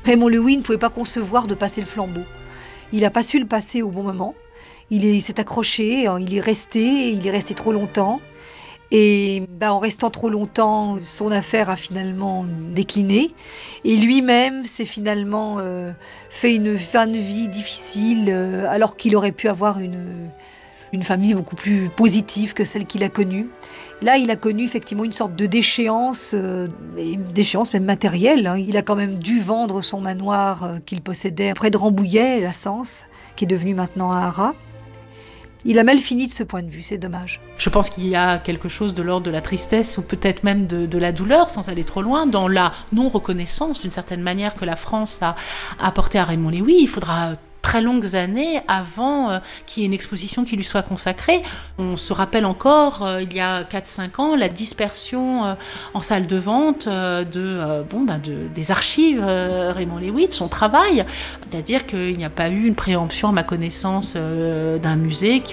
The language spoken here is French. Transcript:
Raymond Loewy ne pouvait pas concevoir de passer le flambeau. Il n'a pas su le passer au bon moment. Il s'est accroché, il est resté trop longtemps. Et en restant trop longtemps, son affaire a finalement décliné. Et lui-même s'est finalement fait une fin de vie difficile, alors qu'il aurait pu avoir une famille beaucoup plus positive que celle qu'il a connue. Là, il a connu effectivement une sorte de déchéance, déchéance même matérielle. Il a quand même dû vendre son manoir qu'il possédait près de Rambouillet, la Sens, qui est devenu maintenant un haras. Il a mal fini de ce point de vue, c'est dommage. Je pense qu'il y a quelque chose de l'ordre de la tristesse ou peut-être même de la douleur, sans aller trop loin, dans la non-reconnaissance d'une certaine manière que la France a apportée à Raymond Loewy. Il faudra très longues années avant qu'il y ait une exposition qui lui soit consacrée. On se rappelle encore, il y a 4-5 ans, la dispersion en salle de vente des archives Raymond Loewy, de son travail. C'est-à-dire qu'il n'y a pas eu une préemption, à ma connaissance, d'un musée qui